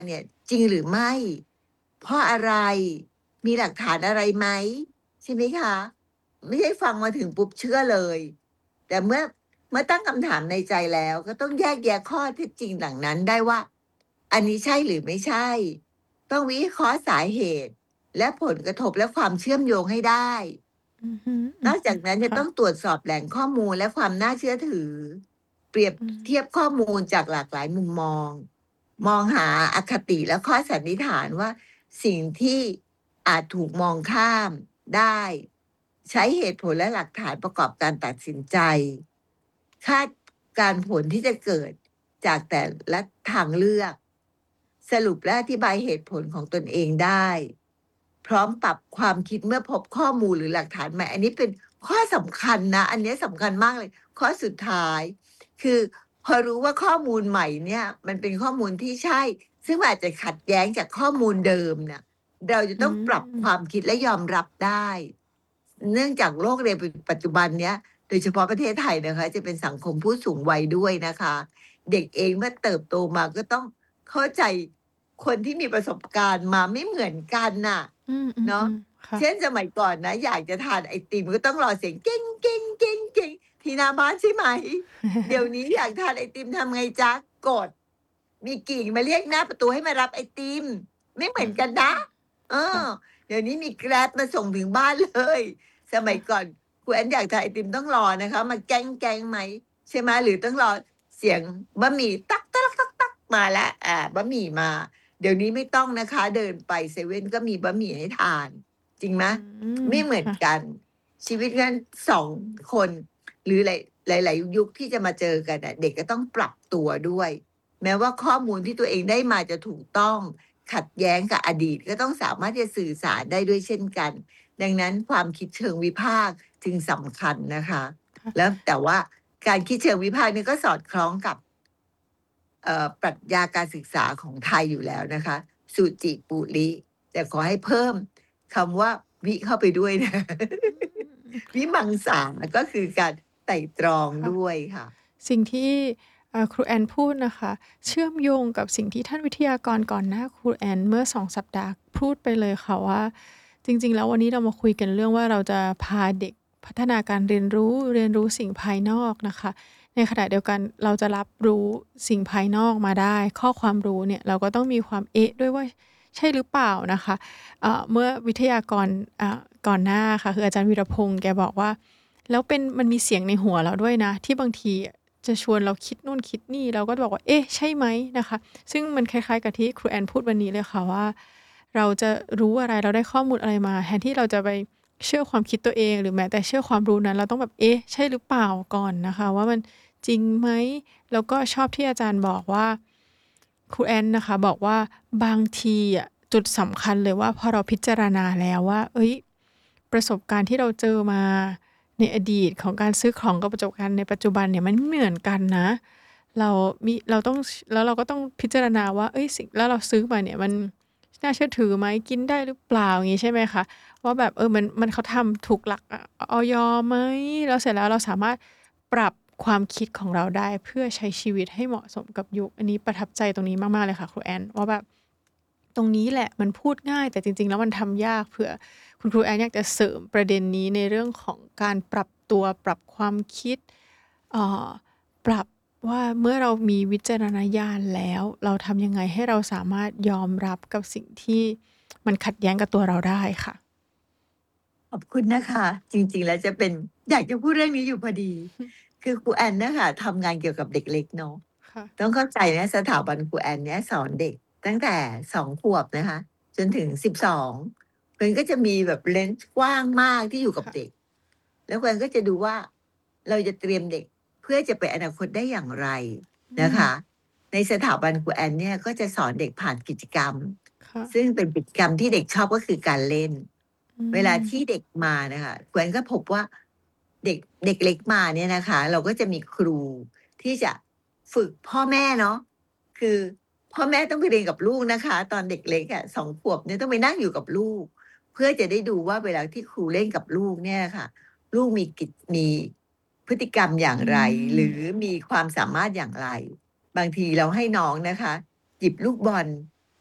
เนี่ยจริงหรือไม่ เพราะอะไร มีหลักฐานอะไรไหม ใช่ไหมคะ ไม่ใช่ฟังมาถึงปุ๊บเชื่อเลย แต่เมื่อตั้งคำถามในใจแล้ว ก็ต้องแยกแยะข้อเท็จจริงเหล่านั้นได้ว่า อันนี้ใช่หรือไม่ใช่ ต้องวิเคราะห์สาเหตุ และผลกระทบและความเชื่อมโยงให้ได้อือฮึนอกจากนั้นๆจคะ่ต้ะองตรวจสอบแหล่งข้อมูลและความน่าเชื่อถือ เปรียบอืมเทียบข้อมูลจากหลากหลายมุมมอง มองหาอคติและข้อสันนิษฐานว่า สิ่งที่อาจถูกมองข้ามได้ ใช้เหตุผลและหลักฐานประกอบการตัดสินใจ คาดการณ์ผลที่จะเกิดจากแต่ละทางเลือก สรุปและอธิบายเหตุผลของตนเองได้ พร้อมปรับความคิดเมื่อพบข้อมูลหรือหลักฐานใหม่ อันนี้เป็นข้อสำคัญนะ อันเนี้ยสำคัญมากเลย ข้อสุดท้าย คือพอรู้ว่าข้อมูลใหม่เนี่ยมันเป็นข้อมูลที่ใช่ ซึ่งมันอาจจะขัดแย้งจากข้อมูลเดิมเนี่ย เราจะอืต้องปรับคมวามคิดและยอมรับได้ เนื่องจากโลกในปัจจุบันเนี้ย โดยเฉพาะประเทศไทยนะคะ จะเป็นสังคมผู้สูงวัยด้วยนะคะ เด็กเองเมื่อเติบโตมาก็ต้องเข้าใจคนที่มีประสบการณ์มาไม่เหมือนกันน่ะอืเนาะม ๆ ๆ ค่เะช่น สมัยก่อนนะ อยากจะทานไอติมก็ต้องรอเสียง ที่หน้าบ้านใช่ไหม เดี๋ยวนี้อยากทานไอติมทำไงจ๊ะ กด มีกิ่งมาเรียกหน้าประตูให้มารับไอติม ไม่เหมือนกันนะ เอค่อะเดี๋ยวนี้มี Grab มาส่งถึงบ้านเลย สคมั่ยะก่อนคุณแอนอยากทานไอติมต้องรอนะคะ มาแก๊ง ๆ ไหม ใช่ไหม หรือต้องรอเสียงบะหมี่ต๊อก ๆ ๆ ๆ มาแล้ว บะหมี่มา เดี๋ยวนี้ไม่ต้องนะคะ เดินไปเซเว่นก็มีบะหมี่ให้ทาน จริงไหมอืมไม่เหมือคน่ะกัน ชีวิตงั้น 2 คน หรือหลาย ๆ ยุคที่จะมาเจอกันน่ะ เด็กก็ต้องปรับตัวด้วย แม้ว่าข้อมูลที่ตัวเองได้มาจะถูกต้อง ขัดแย้งกับอดีต ก็ต้องสามารถที่จะสื่อสารได้ด้วยเช่นกัน ดังนั้นความคิดเชิงวิพากษ์จึงสำคัญนะคะค่ะแล้วแต่ว่าการคิดเชิงวิพากษ์นี่ก็สอดคล้องกับ ปรัชญาการศึกษาของไทยอยู่แล้วนะคะ สุจิปุริ แต่ขอให้เพิ่มคำว่า วิเข้าไปด้วย นะอืมวิมังสา ก็คือการไตร่ตรองค่ะด้วยค่ะสิ่งที่ ครูแอนพูดนะคะ เชื่อมโยงกับสิ่งที่ท่านวิทยากรก่อนหน้าครูแอนเมื่อ 2 สัปดาห์พูดไปเลยค่ะว่า จริง ๆ แล้ววันนี้เรามาคุยกันเรื่องว่า เราจะพาเด็กพัฒนาการเรียนรู้สิ่งภายนอกนะคะ ในขณะเดียวกันเราจะรับรู้สิ่งภายนอกมาได้ ข้อความรู้เนี่ยเราก็ต้องมีความ เอ๊ะ ด้วยว่า ใช่หรือเปล่านะคะ เมื่อวิทยากร ก่อนหน้าค่ะ คืออาจารย์วีรพงษ์แกบอกว่า แล้วมันมีเสียงในหัวเราด้วยนะ ที่บางทีอะจะชวนเราคิดนู่นคิดนี่ เราก็จะบอกว่า เอ๊ะ ใช่ไหม? นะคะ ซึ่งมันคล้าย ๆ กับที่ครูแอนพูดวันนี้เลยค่ะว่า เราจะรู้อะไร เราได้ข้อมูลอะไรมา แทนที่เราจะไปเชื่อความคิดตัวเอง หรือแม้แต่เชื่อความรู้นั้น เราต้องแบบ เอ๊ะ ใช่หรือเปล่า? ก่อนนะคะว่า มันจริงไหม? แล้วก็ชอบที่อาจารย์บอกว่า ครูแอนน่ะค่ะบอกว่า บางทีอะจุดสำคัญเลยว่า พอเราพิจารณาแล้วว่า เฮ้ย ประสบการณ์ที่เราเจอมาในอดีตของการซื้อของกับประสบการณ์ในปัจจุบันเนี่ยมันไม่เหมือนกันนะ เราต้อง แล้วเราก็ต้องพิจารณาว่า เฮ้ย แล้วเราซื้อมาเนี่ยมันน่าเชื่อถือไหม? กินได้หรือเปล่า? อย่างงี้ใช่ไหมคะ ว่าแบบ เขาทำถูกหลัก อย. ไหม? แล้วเสร็จแล้วเราสามารถปรับความคิดของเราได้ เพื่อใช้ชีวิตให้เหมาะสมกับยุค อันนี้ประทับใจตรงนี้มาก ๆ เลยค่ะครูแอนว่าแบบ ตรงนี้แหละมันพูดง่าย แต่จริง ๆ แล้วมันทำยาก เผื่อคุณครูแอนอยากจะเสริมประเด็นนี้ในเรื่องของการปรับตัว ปรับความคิด ปรับว่าเมื่อเรามีวิจารณญาณแล้ว เราทำยังไงให้เราสามารถยอมรับกับสิ่งที่มันขัดแย้งกับตัวเราได้ค่ะ? ขอบคุณนะคะ จริง ๆ แล้วจะเป็น อยากจะพูดเรื่องนี้อยู่พอดี คือครูแอนน่ะค่ะทำงานเกี่ยวกับเด็กเล็กเนาะค่ะต้องเข้าใจนะสถาบันครูแอนเนี่ยสอนเด็กตั้งแต่ 2 ขวบนะคะ จนถึง 12 มันก็จะมีแบบ เลนจ์ กว้างมากที่อยู่กับค่ะเด็ก แล้วครูแอนก็จะดูว่า เราจะเตรียมเด็กเพื่อจะไปอนาคตได้อย่างไรอืนะคะมในสถาบันครูแอนเนี่ยก็จะสอนเด็กผ่านกิจกรรมค่ะซึ่งเป็นกิจกรรมที่เด็กชอบก็คือการเล่นอืเวลาทมี่เด็กมาน่ะค่ะ ครูแอนก็พบว่า เด็กเล็กมาเนี่ยนะคะ เราก็จะมีครูที่จะฝึกพ่อแม่เนาะ คือพ่อแม่ต้องไปเรียนกับลูกนะคะ ตอนเด็กเล็กอะ 2 ขวบเนี่ยต้องไปนั่งอยู่กับลูก เพื่อจะได้ดูว่าเวลาที่ครูเล่นกับลูกเนี่ยค่ะ ลูกมีพฤติกรรมอย่าองืไร หรืมอมีความสามารถอย่างไร บางทีเราให้น้องนะคะ หยิบลูกบอล